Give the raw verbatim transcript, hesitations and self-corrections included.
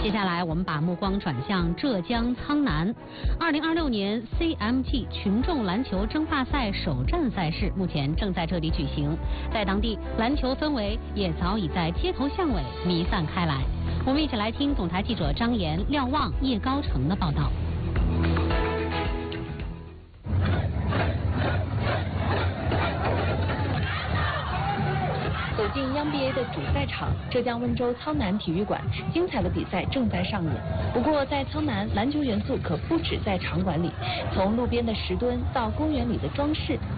接下来，我们把目光转向浙江苍南。二零二六年 C M G 群众篮球争霸赛首站赛事目前正在这里举行，在当地篮球氛围也早已在街头巷尾弥散开来。我们一起来听总台记者张岩、廖望、叶高成的报道。 走进央 B A 的主赛场，浙江温州苍南体育馆，精彩的比赛正在上演。不过，在苍南，篮球元素可不止在场馆里，从路边的石墩到公园里的装饰，